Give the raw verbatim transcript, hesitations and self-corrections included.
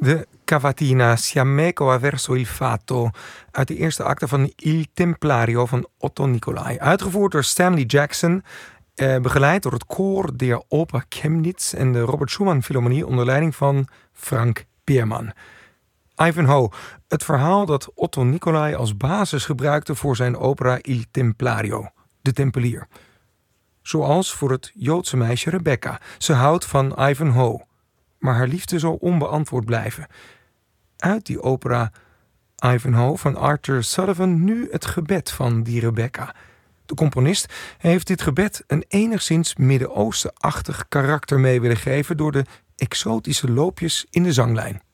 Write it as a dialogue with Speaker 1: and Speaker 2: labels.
Speaker 1: de cavatina Siameco verso il fato uit de eerste acte van Il Templario van Otto Nicolai. Uitgevoerd door Stanley Jackson, eh, begeleid door het koor der Oper Chemnitz en de Robert Schumann Philharmonie onder leiding van Frank Peerman. Ivanhoe, het verhaal dat Otto Nicolai als basis gebruikte voor zijn opera Il Templario, de Tempelier. Zoals voor het Joodse meisje Rebecca. Ze houdt van Ivanhoe, maar haar liefde zal onbeantwoord blijven. Uit die opera Ivanhoe van Arthur Sullivan nu het gebed van die Rebecca. De componist heeft dit gebed een enigszins Midden-Oosten-achtig karakter mee willen geven door de exotische loopjes in de zanglijn.